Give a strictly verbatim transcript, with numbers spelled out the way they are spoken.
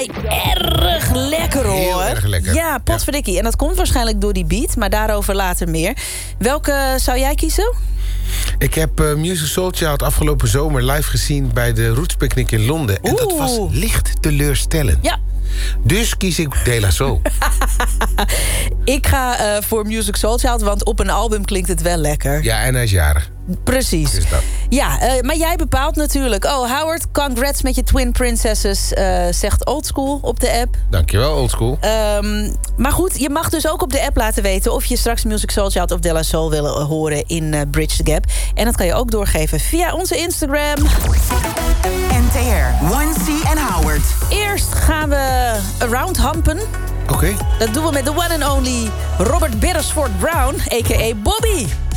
erg lekker, hoor. Heel erg lekker. Ja, potverdikkie. Ja. En dat komt waarschijnlijk door die beat, maar daarover later meer. Welke zou jij kiezen? Ik heb uh, Music Soul Child afgelopen zomer live gezien... bij de Roots Picnic in Londen. En Oeh. dat was licht teleurstellend. Ja. Dus kies ik De La Soul. Ik ga uh, voor Music Soul Child, want op een album klinkt het wel lekker. Ja, en hij is jarig. Precies. Dus dat. Ja, uh, maar jij bepaalt natuurlijk. Oh, Howard, congrats met je Twin Princesses, uh, zegt Oldschool op de app. Dankjewel, Oldschool. Um, maar goed, je mag dus ook op de app laten weten... of je straks Music Soul Child of De La Soul willen horen in uh, Bridge the Gap. En dat kan je ook doorgeven via onze Instagram. N T R, one C en Howard. Eerst gaan we around hampen. Oké. Okay. Dat doen we met de one and only Robert Beresford Brown, a k a. Bobby.